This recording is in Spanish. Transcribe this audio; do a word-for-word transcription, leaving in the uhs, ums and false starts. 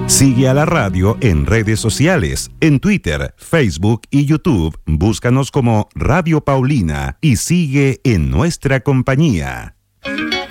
Sigue a la radio en redes sociales, en Twitter, Facebook y YouTube. Búscanos como Radio Paulina y sigue en nuestra compañía.